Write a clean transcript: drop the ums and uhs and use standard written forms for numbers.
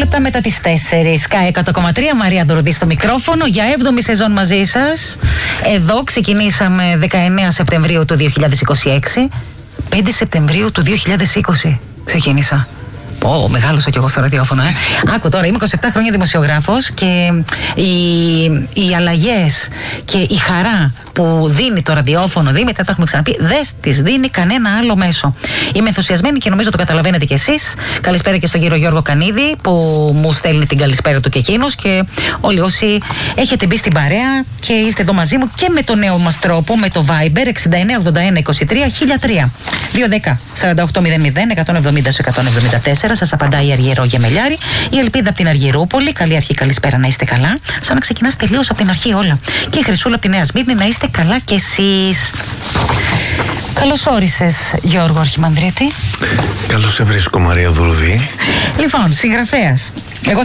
λεπτά μετά τις 4. Sky 100,3. Μαρία Δουρδή στο μικρόφωνο για 7η σεζόν μαζί σας. Εδώ ξεκινήσαμε 19 Σεπτεμβρίου του 2026. 5 Σεπτεμβρίου του 2020 ξεκίνησα. Μεγάλωσα κι εγώ στο ραδιόφωνο. Άκου τώρα, είμαι 27 χρόνια δημοσιογράφος και οι αλλαγές και η χαρά που δίνει το ραδιόφωνο, Δήμητρα, τα έχουμε ξαναπεί, δεν τις δίνει κανένα άλλο μέσο. Είμαι ενθουσιασμένη και νομίζω το καταλαβαίνετε κι εσείς. Καλησπέρα και στον κύριο Γιώργο Κανίδη που μου στέλνει την καλησπέρα του και εκείνος, και όλοι όσοι έχετε μπει στην παρέα και είστε εδώ μαζί μου και με το νέο μας τρόπο, με το Viber 6981231003. 210-4800-170-174. Σας απαντάει η Αργυρό Γεμελιάρη, η Ελπίδα από την Αργυρούπολη. Καλή αρχή, καλησπέρα, να είστε καλά. Σαν να ξεκινάς τελείως από την αρχή όλα. Και η Χρυσούλα από τη Νέα Σμύρνη, να είστε καλά κι εσείς. Καλώς όρισες, Γιώργο Αρχιμανδρίτη. Καλώς σε βρίσκω, Μαρία Δουρδή. Λοιπόν, συγγραφέας. Εγώ